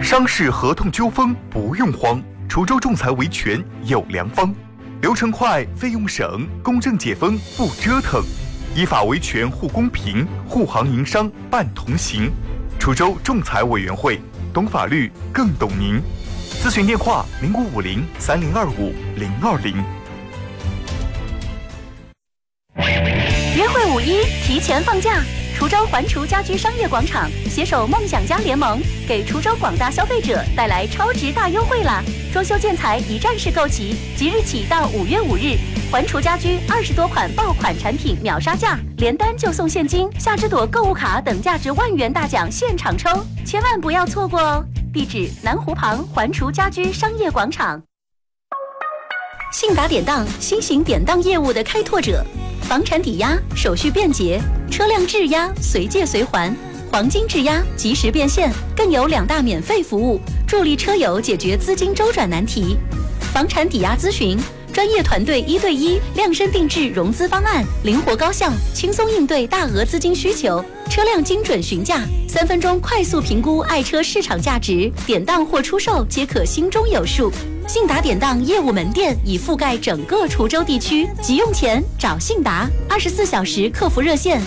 商事合同纠纷不用慌，滁州仲裁维权有良方，流程快，费用省，公正解纷不折腾，依法维权护公平，护行营商办同行。滁州仲裁委员会，懂法律更懂您。咨询电话05503025-020。 约会5·1提前放假，滁州环滁家居商业广场携手梦想家联盟，给滁州广大消费者带来超值大优惠啦！装修建材一站式购齐，即日起到5月5日，环滁家居20多款爆款产品秒杀价，连单就送现金、夏之朵购物卡等价值1万元大奖现场抽，千万不要错过哦！地址：南湖旁环滁家居商业广场。信达典当，新型典当业务的开拓者。房产抵押手续便捷，车辆质押随借随还，黄金质押及时变现，更有2大免费服务，助力车友解决资金周转难题。房产抵押咨询，专业团队1对1量身定制融资方案，灵活高效，轻松应对大额资金需求。车辆精准询价，3分钟快速评估爱车市场价值，典当或出售皆可心中有数。信达典当业务门店已覆盖整个滁州地区，急用钱找信达，24小时客服热线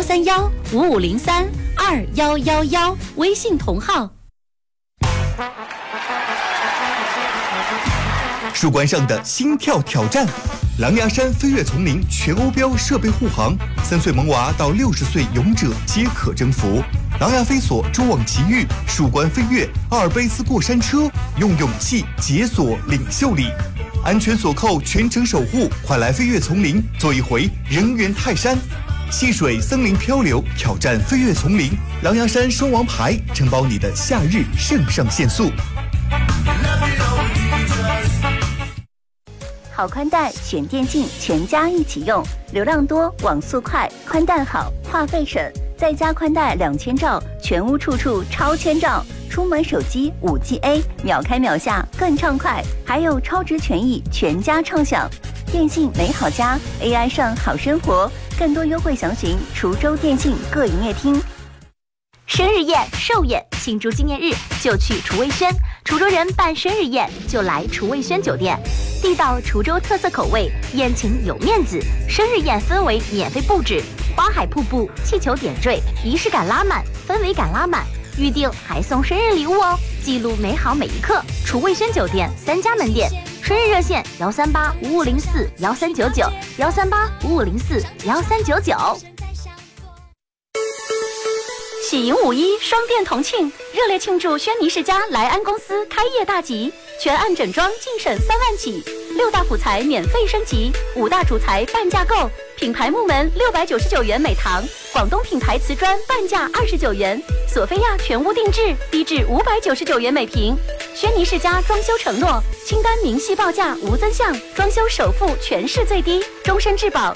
131-5503-2111，微信同号。 树冠上的心跳挑战，狼牙山飞跃丛林全欧标设备护航，3岁萌娃到60岁勇者皆可征服。狼牙飞索蛛网奇遇，树冠飞跃，阿尔卑斯过山车，用勇气解锁领袖力，安全锁扣全程守护，快来飞跃丛林做一回人猿泰山，戏水森林漂流，挑战飞跃丛林，狼牙山双王牌承包你的夏日肾上腺素。 好宽带选电竞，全家一起用，流量多，网速快，宽带好，话费省，再加宽带2000兆，全屋处处超千兆，出门手机5G A， 秒开秒下更畅快，还有超值权益，全家畅享。电信美好家 ，AI 上好生活，更多优惠详询滁州电信各营业厅。生日宴、寿宴、庆祝纪念日就去厨卫轩，滁州人办生日宴就来厨卫轩酒店，地道滁州特色口味，宴请有面子。生日宴氛围免费布置，花海瀑布、气球点缀，仪式感拉满，氛围感拉满。预定还送生日礼物哦，记录美好每一刻。滁卫轩酒店3家门店，生日热线13855041399，13855041399。喜迎5·1双店同庆，热烈庆祝轩尼诗家莱安公司开业大吉，全案整装净省3万起，6大辅材免费升级，5大主材半价购，品牌木门699元每堂，广东品牌瓷砖半价29元，索菲亚全屋定制低至599元每平。轩尼诗家装修承诺，清单明细报价无增项，装修首付全市最低，终身质保